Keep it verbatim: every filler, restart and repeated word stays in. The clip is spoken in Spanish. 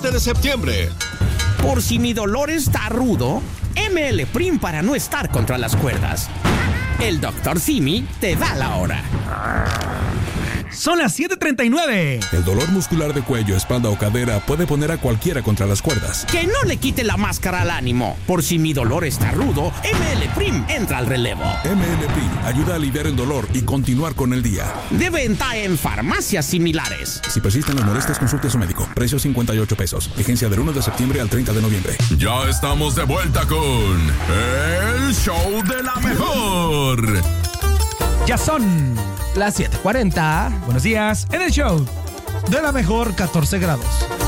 de septiembre. Por si mi dolor está rudo, M L Prim para no estar contra las cuerdas. El doctor Simi te da la hora. Son las siete treinta y nueve. El dolor muscular de cuello, espalda o cadera puede poner a cualquiera contra las cuerdas. Que no le quite la máscara al ánimo. Por si mi dolor está rudo, M L Prim entra al relevo. M L Prim ayuda a aliviar el dolor y continuar con el día. De venta en farmacias similares. Si persisten las molestias, consulte a su médico. Precio cincuenta y ocho pesos. Vigencia del uno de septiembre al treinta de noviembre. Ya estamos de vuelta con el show de la mejor. Ya son las siete cuarenta. Buenos días en el show de la mejor, catorce grados.